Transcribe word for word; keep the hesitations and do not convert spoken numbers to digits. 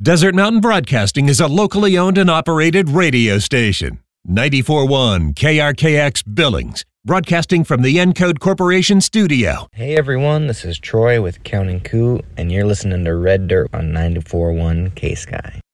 Desert Mountain Broadcasting is a locally owned and operated radio station. ninety-four point one K R K X Billings, broadcasting from the Encode Corporation studio. Hey everyone, this is Troy with Counting Coup, and you're listening to Red Dirt on ninety-four point one K-Sky.